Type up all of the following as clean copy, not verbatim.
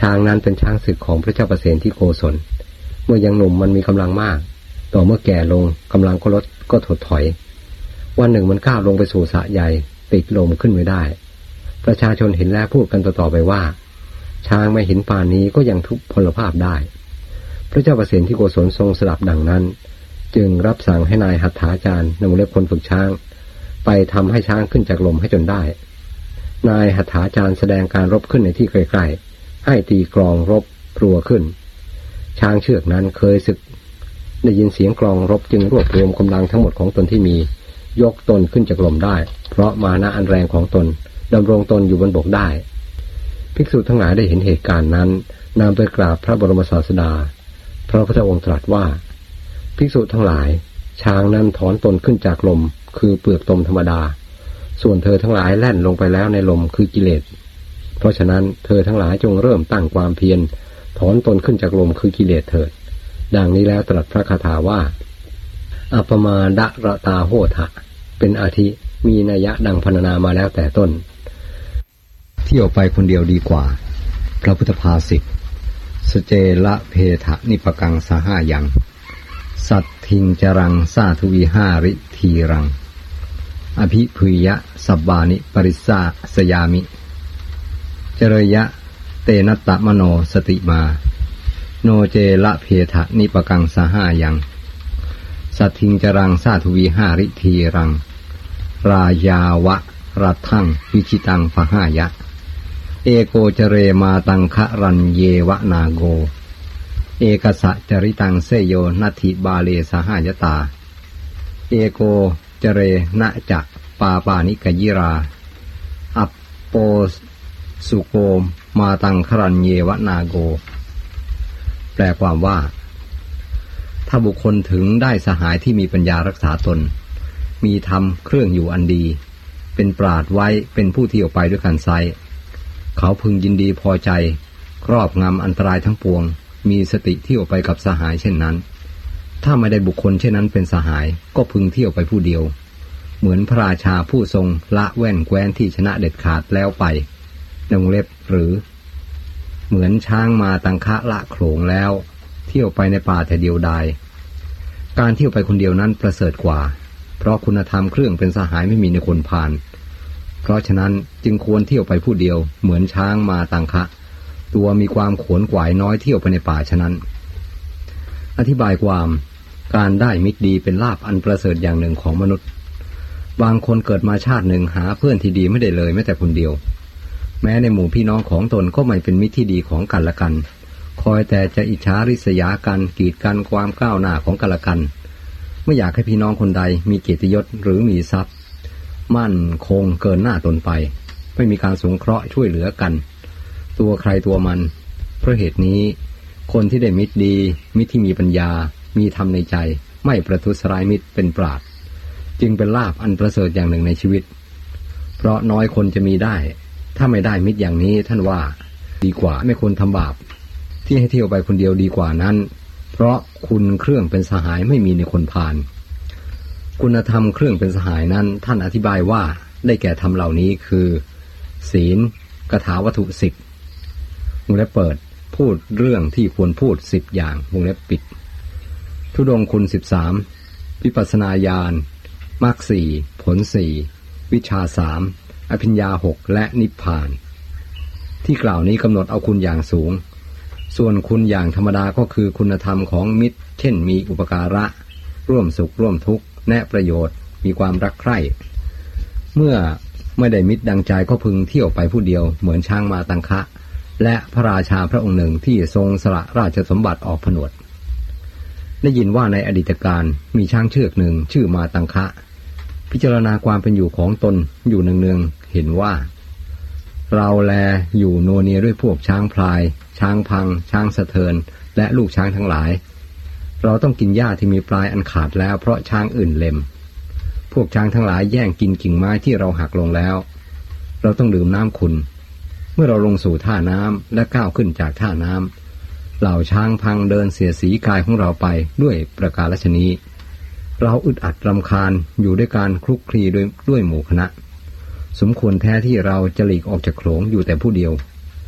ช้างนั้นเป็นช้างศึกของพระเจ้าประเสนที่โกศลเมื่อยังหนุ่มมันมีกำลังมากต่อเมื่อแก่ลงกำลังก็ลดก็ถดถอยวันหนึ่งมันก้าวลงไปสู่สระใหญ่ติดลมขึ้นไม่ได้ประชาชนเห็นแล้วพูดกันต่อไปว่าช้างไม่เห็นป่านนี้ก็ยังทุพพลภาพได้พระเจ้าประเสนที่โกศลทรงสดับดังนั้นจึงรับสั่งให้นายหัตถาจารย์นำเล็บคนฝึกช้างไปทำให้ช้างขึ้นจากลมให้จนได้นายหัตถาจารย์แสดงการรบขึ้นในที่ใกล้ๆให้ตีกลองรบรัวขึ้นช้างเชือกนั้นเคยศึกได้ยินเสียงกลองรบจึงรวบรวมกำลังทั้งหมดของตนที่มียกตนขึ้นจากลมได้เพราะมานะอันแรงของตนดำรงตนอยู่บนบกได้ภิกษุทั้งหลายได้เห็นเหตุการณ์นั้นนำไปกราบพระบรมศาสดาพระพุทธองค์ตรัสว่าภิกษุทั้งหลายช้างนั้นถอนตนขึ้นจากลมคือเปลือกตมธรรมดาส่วนเธอทั้งหลายแล่นลงไปแล้วในลมคือกิเลสเพราะฉะนั้นเธอทั้งหลายจงเริ่มตั้งความเพียรถอนตนขึ้นจากลมคือกิเลสเถิดดังนี้แล้วตรัสพระคาถาว่าอัปมาดะระตาโหทะเป็นอาทิมีนัยยะดังพรรณนามาแล้วแต่ต้นเที่ยวไปคนเดียวดีกว่าพระพุทธภาษิตสเจละเพทะนิปกังสหายังสัตทิงจรังสาทุวิหาริทีรังอภิพุยะสับบานิปริสสาสยามิเจรยะเตนัตตมโนสติมาโนเจละเพทะนิปกังสหายังสัตทิงจรังสาทุวิหาริทีรังรายาวะรัทังวิชิตังปหายะเอโกเจเรมาตังคะรันเยวะนาโกเอกสะจริตังเสยโยนัตถิบาเลสหายตาเอโกเจเรนะจะปาปานิกยิราอัปโปสุโกมาตังคะรันเยวะนาโกแปลความว่าถ้าบุคคลถึงได้สหายที่มีปัญญารักษาตนมีธรรมเครื่องอยู่อันดีเป็นปราชญ์ไว้เป็นผู้ที่ออกไปด้วยกันไซเขาพึงยินดีพอใจครอบงำอันตรายทั้งปวงมีสติเที่ยวไปกับสหายเช่นนั้นถ้าไม่ได้บุคคลเช่นนั้นเป็นสหายก็พึงเที่ยวไปผู้เดียวเหมือนพระราชาผู้ทรงละแว่นแคว้นที่ชนะเด็ดขาดแล้วไปในวงเล็บหรือเหมือนช้างมาตังคะละโขลงแล้วเที่ยวไปในป่าแต่เดียวดายการเที่ยวไปคนเดียวนั้นประเสริฐกว่าเพราะคุณธรรมเครื่องเป็นสหายไม่มีในคนพาลเพราะฉะนั้นจึงควรเที่ยวไปผู้เดียวเหมือนช้างมาตังคะตัวมีความขวนขวายน้อยเที่ยวไปในป่าฉะนั้นอธิบายความการได้มิตรดีเป็นลาภอันประเสริฐอย่างหนึ่งของมนุษย์บางคนเกิดมาชาติหนึ่งหาเพื่อนที่ดีไม่ได้เลยแม้แต่คนเดียวแม้ในหมู่พี่น้องของตนก็ไม่เป็นมิตรที่ดีของกันและกันคอยแต่จะอิจฉาริษยากันกีดกันความก้าวหน้าของกันและกันไม่อยากให้พี่น้องคนใดมีเกียรติยศหรือมีทรัพย์มั่นคงเกินหน้าตนไปไม่มีการสงเคราะห์ช่วยเหลือกันตัวใครตัวมันเพราะเหตุนี้คนที่ได้มิตรดีมิตรที่มีปัญญามีธรรมในใจไม่ประทุษร้ายมิตรเป็นปราชญ์จึงเป็นลาภอันประเสริฐอย่างหนึ่งในชีวิตเพราะน้อยคนจะมีได้ถ้าไม่ได้มิตรอย่างนี้ท่านว่าดีกว่าไม่ควรทำบาปที่ให้เที่ยวไปคนเดียวดีกว่านั้นเพราะคุณเครื่องเป็นสหายไม่มีในคนพาลคุณธรรมเครื่องเป็นสหายนั้นท่านอธิบายว่าได้แก่ธรรมเหล่านี้คือศีลกถาวัตถุ10วงเล็บเปิดพูดเรื่องที่ควรพูด10อย่างวงเล็บปิดธุดงค์คุณ13วิปัสสนาญาณมรรค4ผล4วิชา3อภิญญา6และนิพพานที่กล่าวนี้กำหนดเอาคุณอย่างสูงส่วนคุณอย่างธรรมดาก็คือคุณธรรมของมิตรเช่นมีอุปการะร่วมสุขร่วมทุกข์แนะประโยชน์มีความรักใคร่เมื่อไม่ได้มิตรดังใจก็พึงเที่ยวไปผู้เดียวเหมือนช้างมาตังคะและพระราชาพระองค์หนึ่งที่ทรงสละราชสมบัติออกผนวดได้ยินว่าในอดีตการมีช้างเชือกหนึ่งชื่อมาตังคะพิจารณาความเป็นอยู่ของตนอยู่เนืองๆเห็นว่าเราแลอยู่โนเนียด้วยพวกช้างพลายช้างพังช้างสะเทินและลูกช้างทั้งหลายเราต้องกินหญ้าที่มีปลายอันขาดแล้วเพราะช้างอื่นเล็มพวกช้างทั้งหลายแย่งกินกิ่งไม้ที่เราหักลงแล้วเราต้องดื่มน้ำขุ่นเมื่อเราลงสู่ท่าน้ำและก้าวขึ้นจากท่าน้ำเหล่าช้างพังเดินเสียสีกายของเราไปด้วยประการฉะนี้เราอึดอัดรำคาญอยู่ด้วยการคลุกคลีด้วยหมู่คณะสมควรแท้ที่เราจะหลีกออกจากโขลงอยู่แต่ผู้เดียว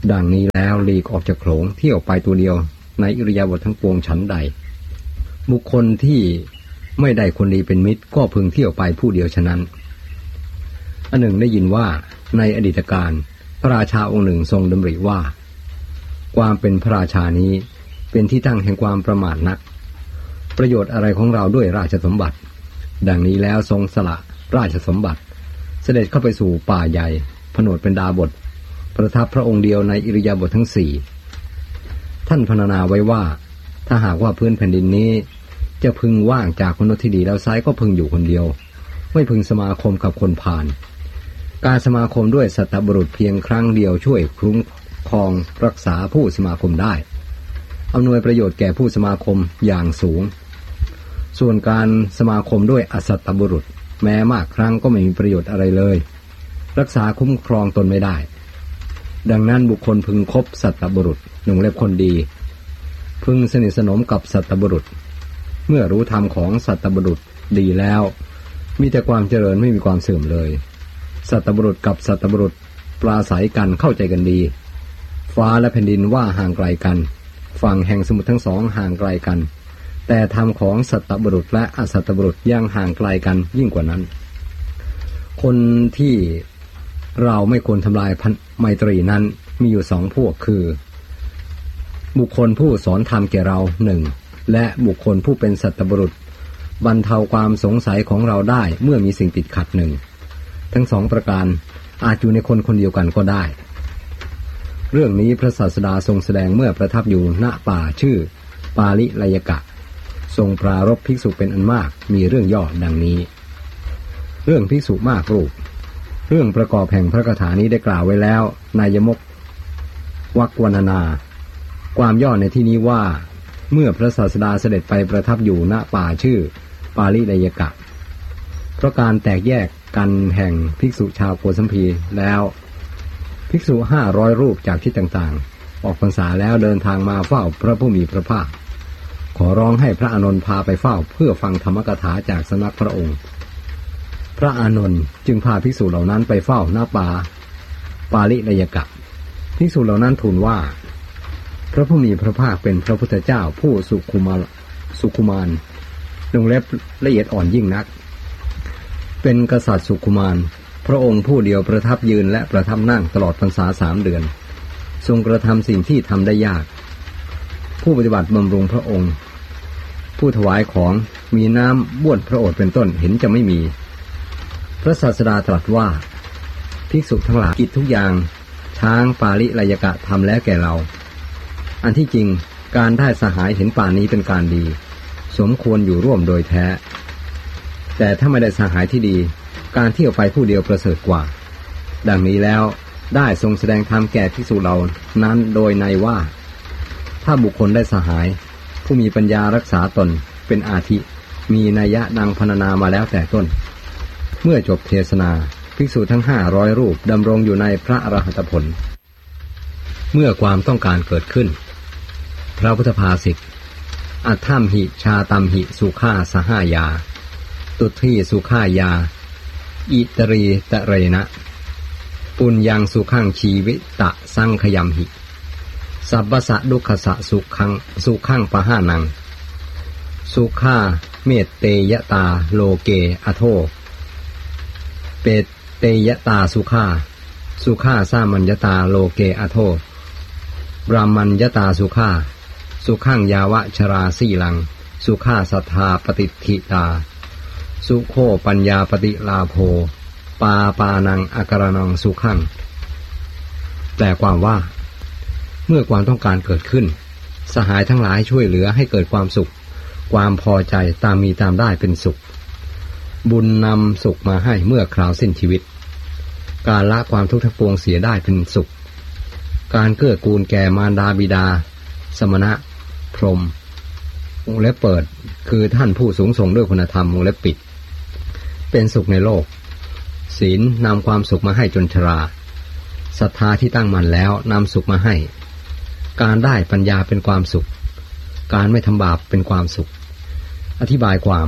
ดังนี้แล้วหลีกออกจากโขลงเที่ยวไปตัวเดียวในอิริยาบถทั้งปวงฉันใดบุคคลที่ไม่ได้คนดีเป็นมิตรก็พึงเที่ยวไปผู้เดียวฉะนั้นอันหนึ่งได้ยินว่าในอดีตการพระราชาองค์หนึ่งทรงดำริว่าความเป็นพระราชานี้เป็นที่ตั้งแห่งความประมาทนักประโยชน์อะไรของเราด้วยราชสมบัติดังนี้แล้วทรงสละราชสมบัติเสด็จเข้าไปสู่ป่าใหญ่ผนวดเป็นดาบทประทับพระองค์เดียวในอิริยาบถทั้งสี่ท่านพรรณนาไว้ว่าถ้าหากว่าพื้นแผ่นดินนี้จะพึงว่างจากมนุษย์ที่ดีแล้วไซร้ก็พึงอยู่คนเดียวไม่พึงสมาคมกับคนพาลการสมาคมด้วยสัตบุรุษเพียงครั้งเดียวช่วยคุ้มครองรักษาผู้สมาคมได้อำนวยประโยชน์แก่ผู้สมาคมอย่างสูงส่วนการสมาคมด้วยอสัตบุรุษแม้มากครั้งก็ไม่มีประโยชน์อะไรเลยรักษาคุ้มครองตนไม่ได้ดังนั้นบุคคลพึงคบสัตบุรุษหนุ่มเล็บคนดีพึงสนิทสนมกับสัตบุรุษเมื่อรู้ธรรมของสัตบุรุษดีแล้วมีแต่ความเจริญไม่มีความเสื่อมเลยสัตบุรุษกับสัตบุรุษปราศัยกันเข้าใจกันดีฟ้าและแผ่นดินว่าห่างไกลกันฝั่งแห่งสมุทรทั้งสองห่างไกลกันแต่ธรรมของสัตบุรุษและอสัตบุรุษยังห่างไกลกันยิ่งกว่านั้นคนที่เราไม่ควรทำลายไมตรีนั้นมีอยู่สองพวกคือบุคคลผู้สอนธรรมแก่เราหนึ่งและบุคคลผู้เป็นสัตบุรุษบรรเทาความสงสัยของเราได้เมื่อมีสิ่งติดขัดหนึ่งทั้งสองประการอาจอยู่ในคนคนเดียวกันก็ได้เรื่องนี้พระศาสดาทรงแสดงเมื่อประทับอยู่ณป่าชื่อปาลิไลยกะทรงปรารภภิกษุเป็นอันมากมีเรื่องย่อดังนี้เรื่องภิกษุมากรูปเรื่องประกอบแห่งพระคาถานี้ได้กล่าวไว้แล้วในยมกวรรควรรณนาความย่อในที่นี้ว่าเมื่อพระศาสดาเสด็จไปประทับอยู่ณป่าชื่อปาลิไลยกะเพราะการแตกแยกกันแห่งภิกษุชาวโกสัมพีแล้วภิกษุ500 รูปจากที่ต่างๆออกพรรษาแล้วเดินทางมาเฝ้าพระผู้มีพระภาคขอร้องให้พระอานนท์พาไปเฝ้าเพื่อฟังธรรมกถาจากสำนักพระองค์พระอานนท์จึงพาภิกษุเหล่านั้นไปเฝ้าณป่าปาลิไลยกะภิกษุเหล่านั้นทูลว่าพระผู้มีพระภาคเป็นพระพุทธเจ้าผู้สุขุมารลงเล็บละเอียดอ่อนยิ่งนักเป็นกษัตริย์สุขุมารพระองค์ผู้เดียวประทับยืนและประทับนั่งตลอดพรรษา3 เดือนทรงกระทำสิ่งที่ทำได้ยากผู้ปฏิบัติบำรุงพระองค์ผู้ถวายของมีน้ำบ้วนพระโอษฐ์เป็นต้นเห็นจะไม่มีพระศาสดาตรัสว่าภิกษุทั้งหลายกิจทุกอย่างช้างปาลิไลยกะทำแล้วแก่เราอันที่จริงการได้สหายเห็นป่านี้เป็นการดีสมควรอยู่ร่วมโดยแท้แต่ถ้าไม่ได้สหายที่ดีการเที่ยวไปผู้เดียวประเสริฐกว่าดังนี้แล้วได้ทรงแสดงธรรมแก่ภิกษุเหล่านั้นโดยในว่าถ้าบุคคลได้สหายผู้มีปัญญารักษาตนเป็นอาทิมีนัยยะดังพรรณนามาแล้วแต่ต้นเมื่อจบเทศนาภิกษุทั้ง500 รูปดำรงอยู่ในพระอรหัตผลเมื่อความต้องการเกิดขึ้นพระพุทธภาษิตอัตถัมหิชาตัมหิสุขาสหายาตุถีสุขายาอิตรีตะเรนะปุญญังสุขังชีวิตะสังขยัมหิสัพพสะดุขสะสุขังปะหานังสุขาเมตเตยตาโลเกอโทเปเตยตาสุขาสามัญญตาโลเกอโทบรามัญญตาสุขังยาวะชราสีลังสุขาสัทธาปฏิทิตาสุโคปัญญาปฏิลาโภปานังอาการนังสุขังแปลความว่าเมื่อความต้องการเกิดขึ้นสหายทั้งหลายช่วยเหลือให้เกิดความสุขความพอใจตามมีตามได้เป็นสุขบุญนำสุขมาให้เมื่อคราวสิ้นชีวิตการละความทุกข์ทั้งปวงเสียได้เป็นสุขการเกื้อกูลแก่มารดาบิดาสมณะพรหมวงเล็บเปิดคือท่านผู้สูงส่งด้วยคุณธรรมวงเล็บปิดเป็นสุขในโลกศีลนำความสุขมาให้จนชราศรัทธาที่ตั้งมั่นแล้วนำสุขมาให้การได้ปัญญาเป็นความสุขการไม่ทำบาปเป็นความสุขอธิบายความ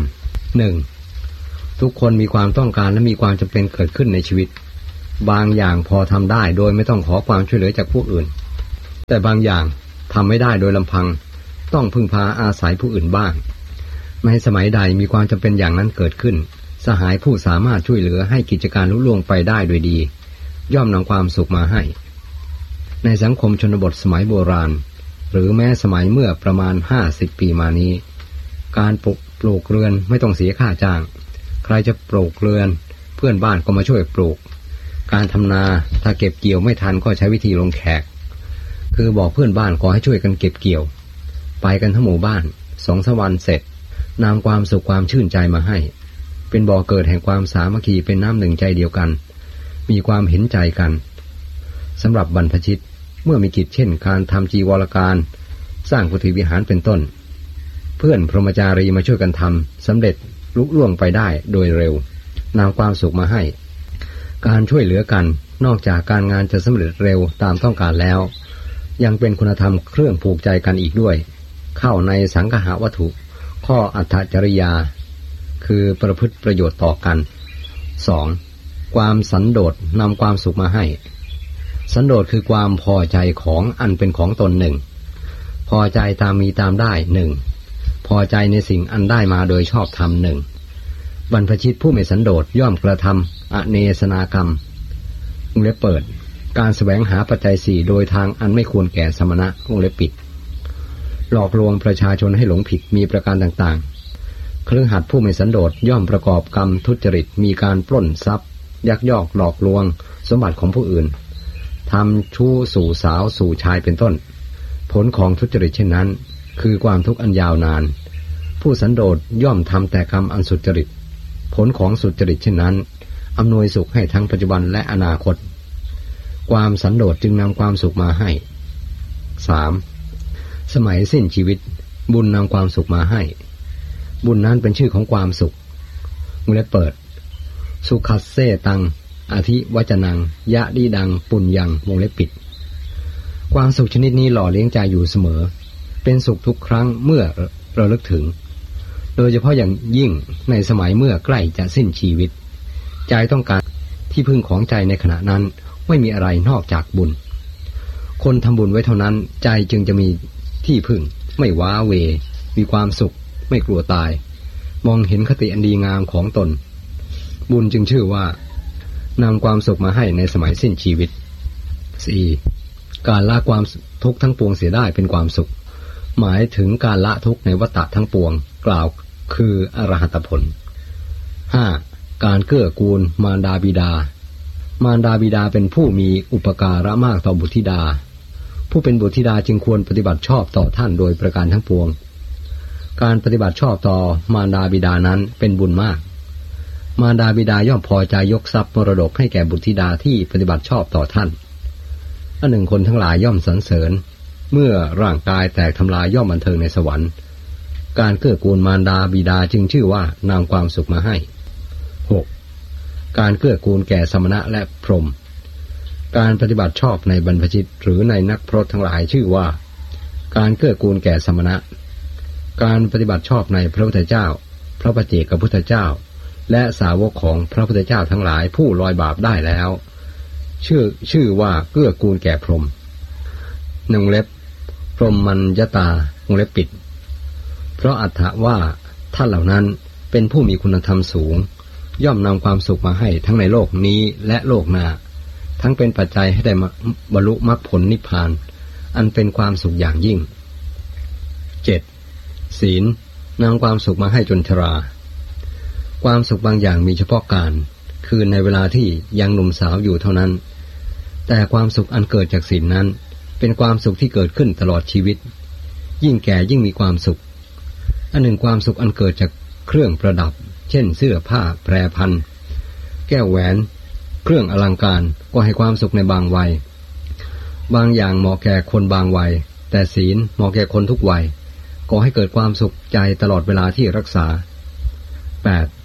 1. ทุกคนมีความต้องการและมีความจำเป็นเกิดขึ้นในชีวิตบางอย่างพอทำได้โดยไม่ต้องขอความช่วยเหลือจากผู้อื่นแต่บางอย่างทำไม่ได้โดยลำพังต้องพึ่งพาอาศัยผู้อื่นบ้างในสมัยใดมีความจำเป็นอย่างนั้นเกิดขึ้นสหายผู้สามารถช่วยเหลือให้กิจการลุล่วงไปได้โดยดีย่อมนำความสุขมาให้ในสังคมชนบทสมัยโบราณหรือแม้สมัยเมื่อประมาณ50 ปีมานี้การปลูกเรือนไม่ต้องเสียค่าจ้างใครจะปลูกเรือนเพื่อนบ้านก็มาช่วยปลูกการทำนาถ้าเก็บเกี่ยวไม่ทันก็ใช้วิธีลงแขกคือบอกเพื่อนบ้านขอให้ช่วยกันเก็บเกี่ยวไปกันทั้งหมู่บ้าน2-3 วันเสร็จนำความสุขความชื่นใจมาให้เป็นบ่อเกิดแห่งความสามัคคีเป็นน้ำหนึ่งใจเดียวกันมีความเห็นใจกันสำหรับบรรพชิตเมื่อมีกิจเช่นการทำจีวรการสร้างกุฏิวิหารเป็นต้นเพื่อนพรหมจารีมาช่วยกันทำสำเร็จลุล่วงไปได้โดยเร็วนำความสุขมาให้การช่วยเหลือกันนอกจากการงานจะสำเร็จเร็วตามต้องการแล้วยังเป็นคุณธรรมเครื่องผูกใจกันอีกด้วยเข้าในสังคหวัตถุข้ออัตถจริยาคือประพฤติประโยชน์ต่อกัน 2. ความสันโดษนำความสุขมาให้สันโดษคือความพอใจของอันเป็นของตนหนึ่งพอใจตามมีตามได้หนึ่งพอใจในสิ่งอันได้มาโดยชอบธรรมหนึ่งบรรพชิตผู้ไม่สันโดษย่อมกระทำอเนสนากรรมวงเล็บเปิดการแสวงหาปัจจัย4โดยทางอันไม่ควรแก่สมณะวงเล็บปิดหลอกลวงประชาชนให้หลงผิดมีประการต่างๆคฤหัสถ์ผู้ไม่สันโดษย่อมประกอบกรรมทุจริตมีการปล้นทรัพย์ยักยอกหลอกลวงสมบัติของผู้อื่นทำชู้สู่สาวสู่ชายเป็นต้นผลของทุจริตเช่นนั้นคือความทุกข์อันยาวนานผู้สันโดษย่อมทำแต่กรรมอันสุจริตผลของสุจริตเช่นนั้นอำนวยสุขให้ทั้งปัจจุบันและอนาคตความสันโดษจึงนำความสุขมาให้ 3. สมัยสิ้นชีวิตบุญนำความสุขมาให้บุญนั้นเป็นชื่อของความสุขวงเล็บเปิดสุขัสเสตังอธิวจนังยะดีดังปุญญังวงเล็บปิดความสุขชนิดนี้หล่อเลี้ยงใจอยู่เสมอเป็นสุขทุกครั้งเมื่อระลึกถึงโดยเฉพาะอย่างยิ่งในสมัยเมื่อใกล้จะสิ้นชีวิตใจต้องการที่พึ่งของใจในขณะนั้นไม่มีอะไรนอกจากบุญคนทำบุญไว้เท่านั้นใจจึงจะมีที่พึ่งไม่ว้าเหวมีความสุขไม่กลัวตายมองเห็นคติอันดีงามของตนบุญจึงชื่อว่านำความสุขมาให้ในสมัยสิ้นชีวิต 4. การละความทุกข์ทั้งปวงเสียได้เป็นความสุขหมายถึงการละทุกข์ในวัฏฏะทั้งปวงกล่าวคืออรหัตผล 5. การเกื้อกูลมารดาบิดามารดาบิดาเป็นผู้มีอุปการะมากต่อบุตรธิดาผู้เป็นบุตรธิดาจึงควรปฏิบัติชอบต่อท่านโดยประการทั้งปวงการปฏิบัติชอบต่อมารดาบิดานั้นเป็นบุญมากมารดาบิดาย่อมพอใจยกทรัพย์มรดกให้แก่บุตรธิดาที่ปฏิบัติชอบต่อท่านอันหนึ่งคนทั้งหลายย่อมสรรเสริญเมื่อร่างกายแตกทำลายย่อมบันเทิงในสวรรค์การเกื้อกูลมารดาบิดาจึงชื่อว่านำความสุขมาให้ 6. การเกื้อกูลแก่สมณะและพรหมการปฏิบัติชอบในบรรพชิตหรือในนักพรตทั้งหลายชื่อว่าการเกื้อกูลแก่สมณะการปฏิบัติชอบในพระพุทธเจ้าพระปัจเจกพุทธเจ้าและสาวกของพระพุทธเจ้าทั้งหลายผู้ลอยบาปได้แล้วชื่อว่าเกื้อกูลแก่พรหมวงเล็บพรหมมัญญตาวงเล็บปิดเพราะอรรถะว่าท่านเหล่านั้นเป็นผู้มีคุณธรรมสูงย่อมนำความสุขมาให้ทั้งในโลกนี้และโลกหน้าทั้งเป็นปัจจัยให้ได้บรรลุมรรคผลนิพพานอันเป็นความสุขอย่างยิ่ง 7. ศีลนำความสุขมาให้จนชราความสุขบางอย่างมีเฉพาะการคือในเวลาที่ยังหนุ่มสาวอยู่เท่านั้นแต่ความสุขอันเกิดจากศีลนั้นเป็นความสุขที่เกิดขึ้นตลอดชีวิตยิ่งแก่ยิ่งมีความสุขอันหนึ่งความสุขอันเกิดจากเครื่องประดับเช่นเสื้อผ้าแพรพันแก้วแหวนเครื่องอลังการก็ให้ความสุขในบางวัยบางอย่างเหมาะแก่คนบางวัยแต่ศีลเหมาะแก่คนทุกวัยก็ให้เกิดความสุขใจตลอดเวลาที่รักษา 8.